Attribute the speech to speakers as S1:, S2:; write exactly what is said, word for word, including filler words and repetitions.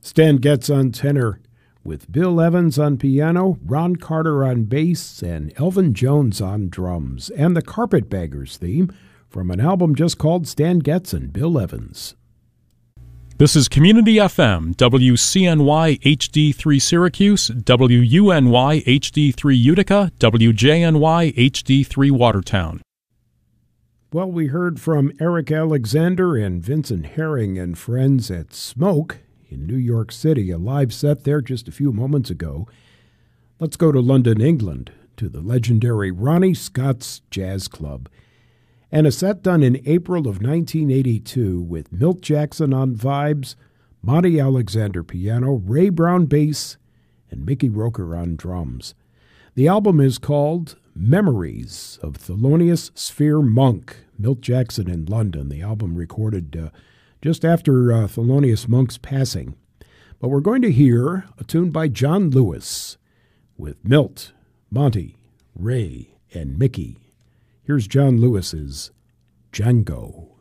S1: Stan Getz on tenor, with Bill Evans on piano, Ron Carter on bass, and Elvin Jones on drums, and the Carpetbaggers theme from an album just called Stan Getz and Bill Evans.
S2: This is Community F M, W C N Y H D three Syracuse, W U N Y H D three Utica, W J N Y H D three Watertown.
S1: Well, we heard from Eric Alexander and Vincent Herring and friends at Smoke in New York City, a live set there just a few moments ago. Let's go to London, England, to the legendary Ronnie Scott's Jazz Club, and a set done in April of nineteen eighty-two with Milt Jackson on vibes, Monty Alexander piano, Ray Brown bass, and Mickey Roker on drums. The album is called Memories of Thelonious Sphere Monk, Milt Jackson in London. The album recorded uh, just after uh, Thelonious Monk's passing. But we're going to hear a tune by John Lewis with Milt, Monty, Ray, and Mickey. Here's John Lewis's Django.